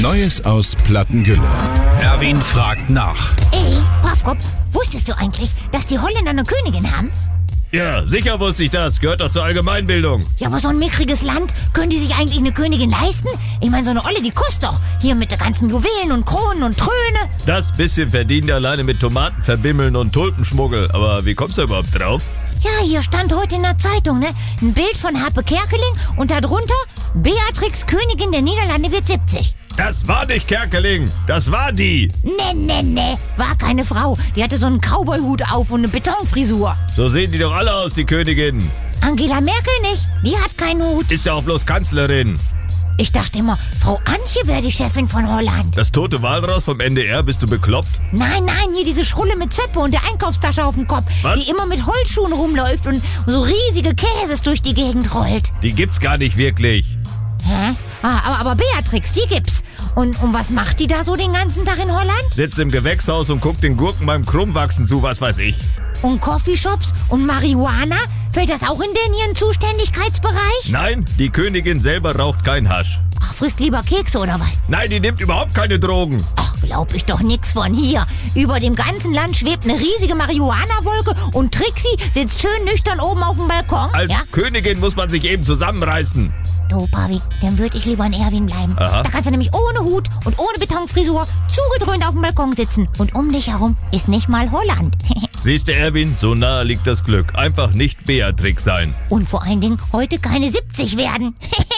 Neues aus Plattengülle. Erwin fragt nach. Ey, Pafkop, wusstest du eigentlich, dass die Holländer eine Königin haben? Ja, sicher wusste ich das. Gehört doch zur Allgemeinbildung. Ja, aber so ein mickriges Land, können die sich eigentlich eine Königin leisten? Ich meine, so eine Olle, die kostet doch. Hier mit den ganzen Juwelen und Kronen und Tröne. Das bisschen verdienen die alleine mit Tomaten verbimmeln und Tulpenschmuggel. Aber wie kommst du überhaupt drauf? Ja, hier stand heute in der Zeitung, ne? Ein Bild von Happe Kerkeling und darunter Beatrix, Königin der Niederlande, wird 70. Das war nicht Kerkeling, das war die. Nee, war keine Frau. Die hatte so einen Cowboyhut auf und eine Betonfrisur. So sehen die doch alle aus, die Königinnen. Angela Merkel nicht, die hat keinen Hut. Ist ja auch bloß Kanzlerin. Ich dachte immer, Frau Antje wäre die Chefin von Holland. Das tote Walraus vom NDR, bist du bekloppt? Nein, hier diese Schrulle mit Zöppe und der Einkaufstasche auf dem Kopf. Was? Die immer mit Holzschuhen rumläuft und so riesige Käses durch die Gegend rollt. Die gibt's gar nicht wirklich. Hä? Aber Beatrix, die gibt's. Und was macht die da so den ganzen Tag in Holland? Sitzt im Gewächshaus und guckt den Gurken beim Krummwachsen zu, was weiß ich. Und Coffeeshops und Marihuana? Fällt das auch in den ihren Zuständigkeitsbereich? Nein, die Königin selber raucht kein Hasch. Ach, frisst lieber Kekse oder was? Nein, die nimmt überhaupt keine Drogen. Ach, glaub ich doch nix von hier. Über dem ganzen Land schwebt eine riesige Marihuana-Wolke und Trixie sitzt schön nüchtern oben auf dem Balkon. Als Ja? Königin muss man sich eben zusammenreißen. Du, Pavi, dann würde ich lieber in Erwin bleiben. Aha. Da kannst du nämlich ohne Hut und ohne Betonfrisur zugedröhnt auf dem Balkon sitzen. Und um dich herum ist nicht mal Holland. Siehst du, Erwin, so nahe liegt das Glück. Einfach nicht Beatrix sein. Und vor allen Dingen heute keine 70 werden.